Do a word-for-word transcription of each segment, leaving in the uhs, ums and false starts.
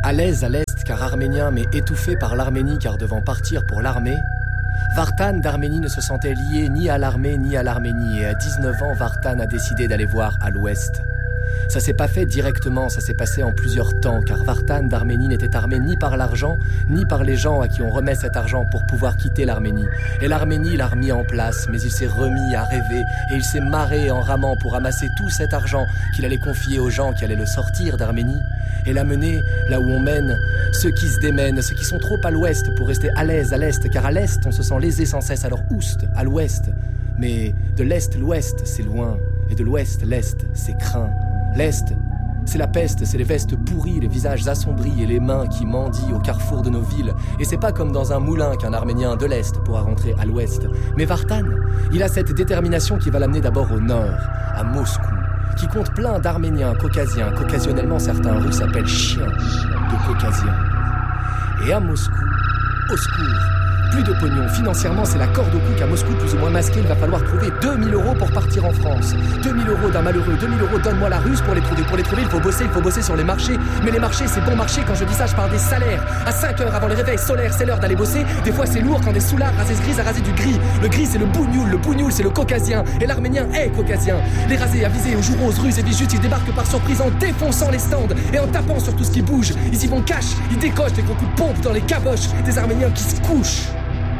À l'aise à l'est car arménien mais étouffé par l'Arménie car devant partir pour l'armée, Vartan d'Arménie ne se sentait lié ni à l'armée ni à l'Arménie et à dix-neuf ans, Vartan a décidé d'aller voir à l'ouest. Ça s'est pas fait directement, ça s'est passé en plusieurs temps, car Vartan d'Arménie n'était armé ni par l'argent, ni par les gens à qui on remet cet argent pour pouvoir quitter l'Arménie. Et l'Arménie l'a remis en place, mais il s'est remis à rêver, et il s'est marré en ramant pour amasser tout cet argent qu'il allait confier aux gens qui allaient le sortir d'Arménie, et l'amener là où on mène ceux qui se démènent, ceux qui sont trop à l'ouest pour rester à l'aise à l'est, car à l'est on se sent lésé sans cesse, alors oust, à l'ouest. Mais de l'est l'ouest c'est loin, et de l'ouest l'est c'est craint. L'Est, c'est la peste, c'est les vestes pourries, les visages assombris et les mains qui mendient au carrefour de nos villes. Et c'est pas comme dans un moulin qu'un Arménien de l'Est pourra rentrer à l'Ouest. Mais Vartan, il a cette détermination qui va l'amener d'abord au nord, à Moscou, qui compte plein d'Arméniens caucasiens, qu'occasionnellement certains Russes appellent chiens de caucasiens. Et à Moscou, au secours, plus de pognon. Financièrement, c'est la corde au cou qu'à Moscou, plus ou moins masqué, il va falloir trouver deux mille euros pour partir en France. deux mille euros d'un malheureux, deux mille euros, donne-moi la ruse pour les trouver. Pour les trouver, il faut bosser, il faut bosser sur les marchés. Mais les marchés, c'est bon marché. Quand je dis ça, je parle des salaires. À cinq heures avant le réveil solaire, c'est l'heure d'aller bosser. Des fois, c'est lourd quand des soulards rasés gris à raser du gris. Le gris, c'est le bougnoul. Le bougnoul, c'est le caucasien. Et l'arménien est caucasien. Les rasés avisés aux joues roses, ruses et bijutes, ils débarquent par surprise en défonçant les stands et en tapant sur tout ce qui bouge. Ils y vont cash, ils décochent des gros coups de pompe dans les caboches. Des arméniens qui se couchent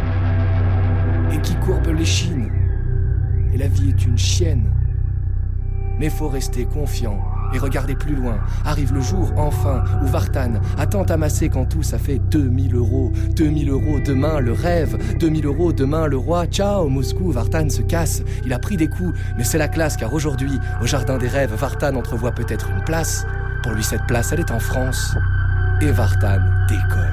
et qui courbent les chines. Et la vie est une chienne. Mais faut rester confiant et regarder plus loin. Arrive le jour, enfin, où Vartan a tant amassé qu'en tout ça fait deux mille euros. deux mille euros, demain le rêve. deux mille euros, demain le roi. Ciao, Moscou, Vartan se casse. Il a pris des coups, mais c'est la classe, car aujourd'hui, au jardin des rêves, Vartan entrevoit peut-être une place. Pour lui, cette place, elle est en France. Et Vartan décolle.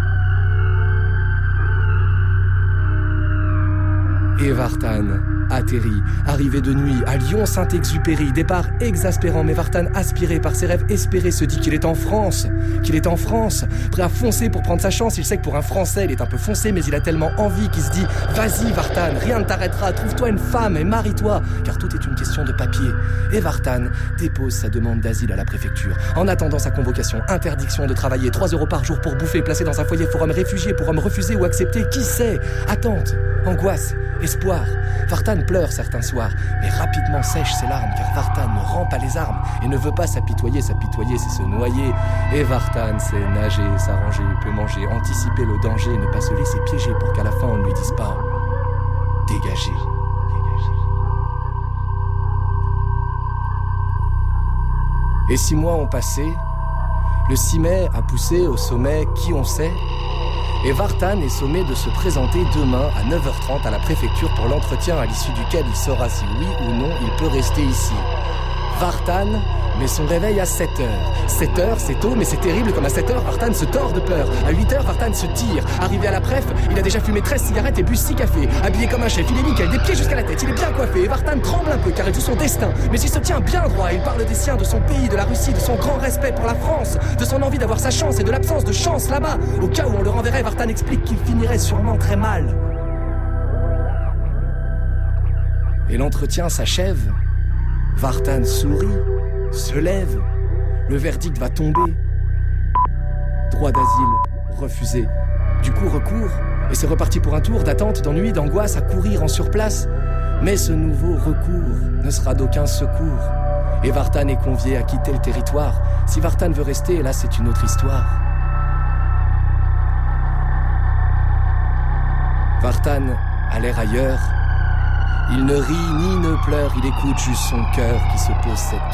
Et Vartan atterrit, arrivé de nuit à Lyon-Saint-Exupéry, départ exaspérant, mais Vartan, aspiré par ses rêves espérés, se dit qu'il est en France, qu'il est en France, prêt à foncer pour prendre sa chance. Il sait que pour un Français, il est un peu foncé, mais il a tellement envie qu'il se dit « Vas-y Vartan, rien ne t'arrêtera, trouve-toi une femme et marie-toi », car tout est une question de papier. Et Vartan dépose sa demande d'asile à la préfecture. En attendant sa convocation, interdiction de travailler, trois euros par jour pour bouffer, placé dans un foyer pour hommes réfugiés, pour hommes refusés ou acceptés, qui sait? Attente, angoisse, espoir. Vartan pleure certains soirs, mais rapidement sèche ses larmes, car Vartan ne rend pas les armes et ne veut pas s'apitoyer. S'apitoyer, c'est se noyer. Et Vartan sait nager, s'arranger, peut manger, anticiper le danger, ne pas se laisser piéger pour qu'à la fin on ne lui dise pas « Dégagez ». Et six mois ont passé, le six mai a poussé au sommet qui on sait, et Vartan est sommé de se présenter demain à neuf heures trente à la préfecture pour l'entretien à l'issue duquel il saura si oui ou non il peut rester ici. Vartan met son réveil à sept heures. sept heures, c'est tôt, mais c'est terrible comme à sept heures, Vartan se tord de peur. À huit heures, Vartan se tire. Arrivé à la préf, il a déjà fumé treize cigarettes et bu six cafés. Habillé comme un chef, il est nickel, des pieds jusqu'à la tête, il est bien coiffé. Et Vartan tremble un peu car il joue son destin. Mais il se tient bien droit, il parle des siens, de son pays, de la Russie, de son grand respect pour la France, de son envie d'avoir sa chance et de l'absence de chance là-bas. Au cas où on le renverrait, Vartan explique qu'il finirait sûrement très mal. Et l'entretien s'achève. Vartan sourit, se lève. Le verdict va tomber. Droit d'asile refusé. Du coup, recours. Et c'est reparti pour un tour d'attente, d'ennui, d'angoisse, à courir en surplace. Mais ce nouveau recours ne sera d'aucun secours. Et Vartan est convié à quitter le territoire. Si Vartan veut rester, là c'est une autre histoire. Vartan a l'air ailleurs. Il ne rit ni ne pleure, il écoute juste son cœur qui se pose cette